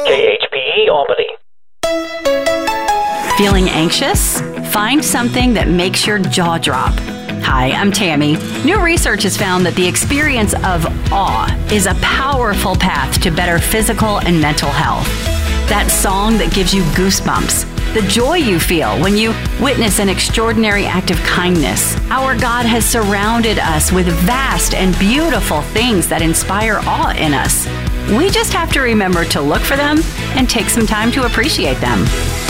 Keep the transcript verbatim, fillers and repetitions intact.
K H P E Albany. Feeling anxious? Find something that makes your jaw drop. Hi, I'm Tammy. New research has found that the experience of awe is a powerful path to better physical and mental health. That song that gives you goosebumps, the joy you feel when you witness an extraordinary act of kindness. Our God has surrounded us with vast and beautiful things that inspire awe in us. We just have to remember to look for them and take some time to appreciate them.